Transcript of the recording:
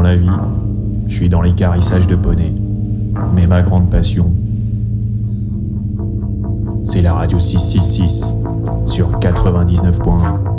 la vie, je suis dans les carissages de poney. Mais ma grande passion, c'est la radio 666 sur 99.1.